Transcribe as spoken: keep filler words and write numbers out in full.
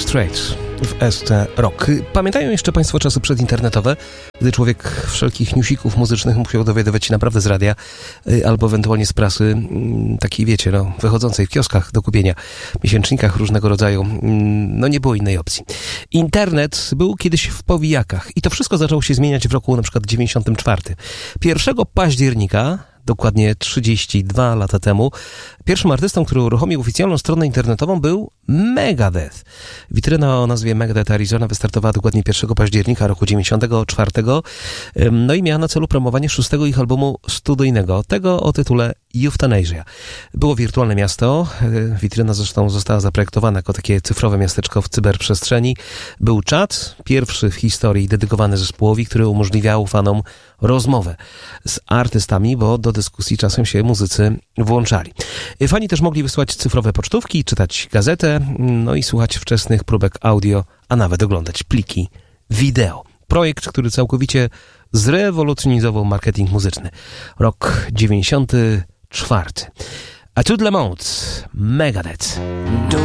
Straits w S T Rock. Pamiętają jeszcze Państwo czasy przedinternetowe, gdy człowiek wszelkich newsików muzycznych musiał dowiadywać się naprawdę z radia albo ewentualnie z prasy, takiej wiecie, no, wychodzącej w kioskach do kupienia, miesięcznikach różnego rodzaju. No nie było innej opcji. Internet był kiedyś w powijakach i to wszystko zaczęło się zmieniać w roku na przykład dziewięćdziesiątym czwartym. pierwszego października, dokładnie trzydzieści dwa lata temu, pierwszym artystą, który uruchomił oficjalną stronę internetową, był Megadeth. Witryna o nazwie Megadeth Arizona wystartowała dokładnie pierwszego października roku dziewięćdziesiątego czwartego. No i miała na celu promowanie szóstego ich albumu studyjnego, tego o tytule Euthanasia. Było wirtualne miasto. Witryna zresztą została zaprojektowana jako takie cyfrowe miasteczko w cyberprzestrzeni. Był czat, pierwszy w historii dedykowany zespołowi, który umożliwiał fanom rozmowę z artystami, bo do dyskusji czasem się muzycy włączali. Fani też mogli wysłać cyfrowe pocztówki, czytać gazetę, no i słuchać wczesnych próbek audio, a nawet oglądać pliki wideo. Projekt, który całkowicie zrewolucjonizował marketing muzyczny. Rok dziewięćdziesiąty czwarty. A tout le monde, Megadeth.